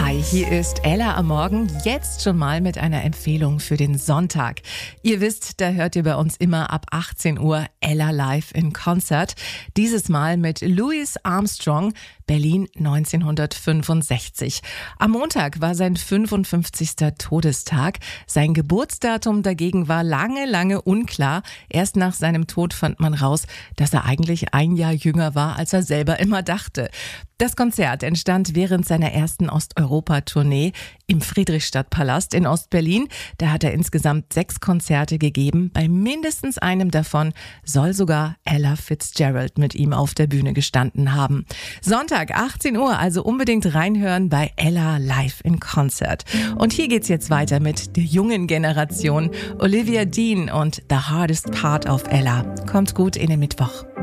Hi, hier ist Ella am Morgen, jetzt schon mal mit einer Empfehlung für den Sonntag. Ihr wisst, da hört ihr bei uns immer ab 18 Uhr Ella live in Konzert. Dieses Mal mit Louis Armstrong, Berlin 1965. Am Montag war sein 55. Todestag. Sein Geburtsdatum dagegen war lange unklar. Erst nach seinem Tod fand man raus, dass er eigentlich ein Jahr jünger war, als er selber immer dachte. Das Konzert entstand während seiner ersten Osteuropa-Tournee im Friedrichstadtpalast in Ostberlin. Da hat er insgesamt 6 Konzerte gegeben. Bei mindestens einem davon soll sogar Ella Fitzgerald mit ihm auf der Bühne gestanden haben. Sonntag, 18 Uhr, also unbedingt reinhören bei Ella live in Konzert. Und hier geht's jetzt weiter mit der jungen Generation. Olivia Dean und The Hardest Part of Ella. Kommt gut in den Mittwoch.